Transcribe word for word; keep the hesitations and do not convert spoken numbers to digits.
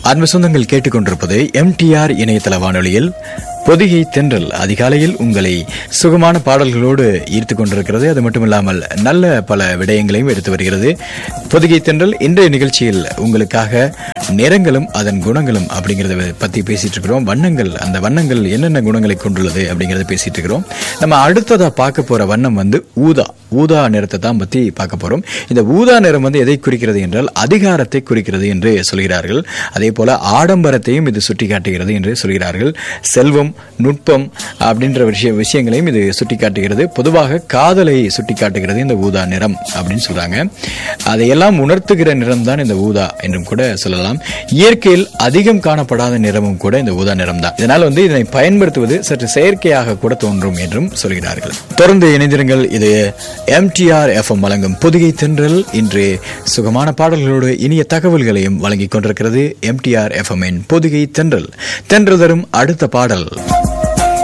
அன்பு சொந்தங்கள் கேட்டுக்கொண்டிருப்பது எம்டிஆர் இணையதள வானொலியில் பொதிகை தென்றல். அதிகாலையில் உங்களை சுகமான பாடல்களோடு ஈர்த்து கொண்டிருக்கிறது. அது மட்டுமில்லாமல் நல்ல பல விடயங்களையும் எடுத்து வருகிறது பொதிகை தென்றல். இன்றைய நிகழ்ச்சியில் உங்களுக்காக நிறங்களும் அதன் குணங்களும் அப்படிங்கறத பத்தி பேசிட்டு இருக்கிறோம். வண்ணங்கள், அந்த வண்ணங்கள் என்னென்ன குணங்களை கொண்டுள்ளது அப்படிங்கறத பேசிட்டு இருக்கிறோம். நம்ம அடுத்ததா பார்க்க போற வண்ணம் வந்து ஊதா. ஊதா நிறத்தை தான் பத்தி பார்க்க போறோம். இந்த ஊதா நிறம் வந்து எதை குறிக்கிறது என்றால் அதிகாரத்தை குறிக்கிறது என்று சொல்கிறார்கள். அதே போல ஆடம்பரத்தையும் இது சுட்டி காட்டுகிறது என்று சொல்கிறார்கள். செல்வம், நுட்பம் அப்படின்ற விஷய விஷயங்களையும் இது சுட்டி காட்டுகிறது. பொதுவாக காதலை சுட்டி காட்டுகிறது இந்த ஊதா நிறம் அப்படின்னு சொல்றாங்க. அதையெல்லாம் உணர்த்துகிற நிறம் தான் இந்த ஊதா என்றும் கூட சொல்லலாம். இயற்கையில் அதிகம் காணப்படாத நிறமும் கூட இந்த ஊதா நிறம் தான். இதனால் வந்து இதனை பயன்படுத்துவது சற்று செயற்கையாக கூட தோன்றும் என்றும் சொல்கிறார்கள். தொடர்ந்து இணைந்திருங்கள். இது எம்டிஆர் எஃப்எம் வழங்கும் பொதிகை தென்றல். இன்று சுகமான பாடல்களோடு இனிய தகவல்களையும் வழங்கிக் கொண்டிருக்கிறது எம்டிஆர் எஃப்எம் பொதிகை தென்றல். தென்றல் தரும் அடுத்த பாடல்